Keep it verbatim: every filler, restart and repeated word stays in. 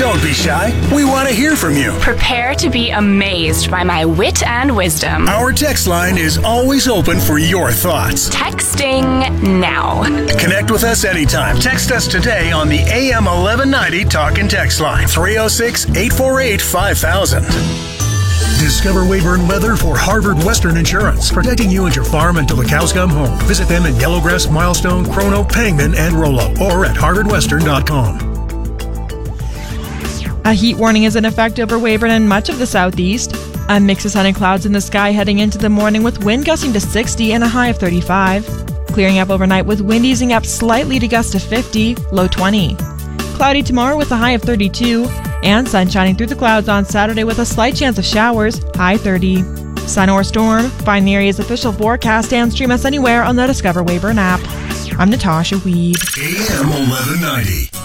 Don't be shy. We want to hear from you. Prepare to be amazed by my wit and wisdom. Our text line is always open for your thoughts. Texting now. Connect with us anytime. Text us today on the A M eleven ninety Talk and Text line, three oh six, eight four eight, five thousand. Discover Wayburn Leather for Harvard Western Insurance, protecting you and your farm until the cows come home. Visit them in Yellowgrass, Milestone, Chrono, Pangman, and Rollo, or at harvard western dot com. A heat warning is in effect over Weyburn and much of the southeast. A mix of sun and clouds in the sky heading into the morning with wind gusting to sixty and a high of thirty-five. Clearing up overnight with wind easing up slightly to gust to fifty, low twenty. Cloudy tomorrow with a high of thirty-two. And sun shining through the clouds on Saturday with a slight chance of showers, high thirty. Sun or storm? Find the area's official forecast and stream us anywhere on the Discover Weyburn app. I'm Natasha Weed. A M eleven ninety.